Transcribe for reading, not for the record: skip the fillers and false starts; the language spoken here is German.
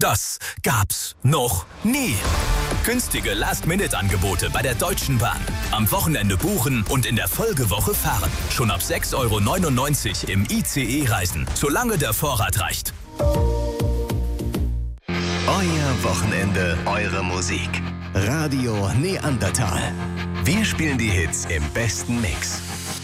Das gab's noch nie. Günstige Last-Minute-Angebote bei der Deutschen Bahn. Am Wochenende buchen und in der Folgewoche fahren. Schon ab 6,99 € im ICE reisen, solange der Vorrat reicht. Euer Wochenende, eure Musik. Radio Neandertal. Wir spielen die Hits im besten Mix.